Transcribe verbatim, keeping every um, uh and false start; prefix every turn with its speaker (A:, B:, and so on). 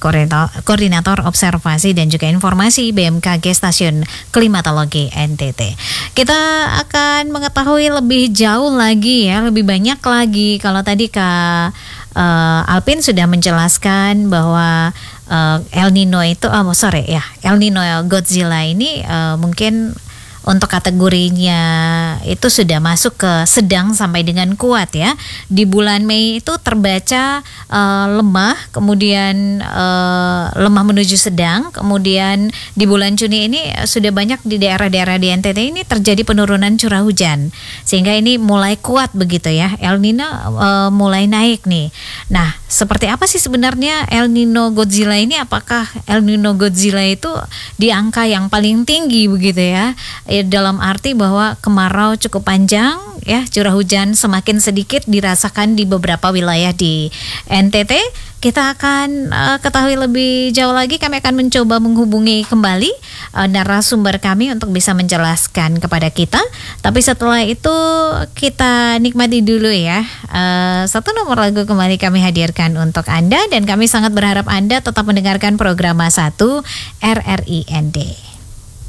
A: Koordinator, Koordinator Observasi dan juga Informasi B M K G Stasiun Klimatologi N T T. Kita akan mengetahui lebih jauh lagi ya, lebih banyak lagi. Kalau tadi Kak uh, Alpin sudah menjelaskan bahwa uh, El Nino itu, oh sorry ya, El Nino Godzilla ini uh, mungkin untuk kategorinya itu sudah masuk ke sedang sampai dengan kuat ya. Di bulan Mei itu terbaca uh, lemah, kemudian uh, lemah menuju sedang, kemudian di bulan Juni ini sudah banyak di daerah-daerah di N T T ini terjadi penurunan curah hujan, sehingga ini mulai kuat begitu ya. El Nino uh, mulai naik nih. Nah, seperti apa sih sebenarnya El Nino Godzilla ini? Apakah El Nino Godzilla itu di angka yang paling tinggi begitu ya? Dalam arti bahwa kemarau cukup panjang ya, curah hujan semakin sedikit dirasakan di beberapa wilayah di N T T. Kita akan uh, ketahui lebih jauh lagi. Kami akan mencoba menghubungi kembali uh, narasumber kami untuk bisa menjelaskan kepada kita. Tapi setelah itu kita nikmati dulu ya uh, satu nomor lagu kembali kami hadirkan untuk Anda, dan kami sangat berharap Anda tetap mendengarkan program satu R R I N D.